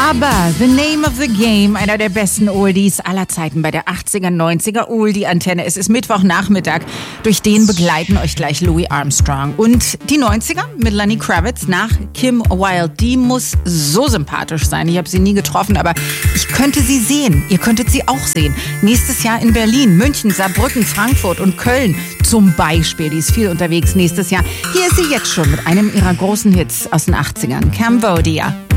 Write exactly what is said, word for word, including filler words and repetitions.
Aber The Name of the Game, einer der besten Oldies aller Zeiten bei der achtziger, neunziger Oldie-Antenne. Es ist Mittwochnachmittag. Durch den begleiten euch gleich Louis Armstrong. Und die neunziger mit Lenny Kravitz nach Kim Wilde. Die muss so sympathisch sein. Ich habe sie nie getroffen, aber ich könnte sie sehen. Ihr könntet sie auch sehen. Nächstes Jahr in Berlin, München, Saarbrücken, Frankfurt und Köln zum Beispiel. Die ist viel unterwegs nächstes Jahr. Hier ist sie jetzt schon mit einem ihrer großen Hits aus den achtzigern. Cambodia.